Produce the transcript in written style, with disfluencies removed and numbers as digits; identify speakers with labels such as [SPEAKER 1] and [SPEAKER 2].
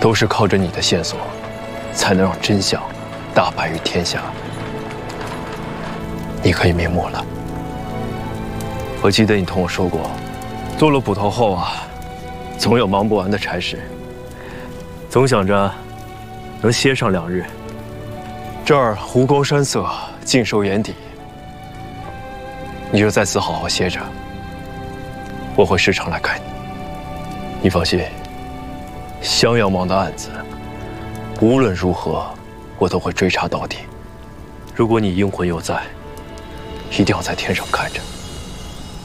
[SPEAKER 1] 都是靠着你的线索，才能让真相大白于天下。你可以瞑目了。我记得你同我说过，做了捕头后啊，总有忙不完的差事，总想着能歇上2日。这儿湖光山色，尽收眼底，你就在此好好歇着。我会时常来看你。你放心，襄阳王的案子，无论如何，我都会追查到底。如果你阴魂犹在，一定要在天上看着。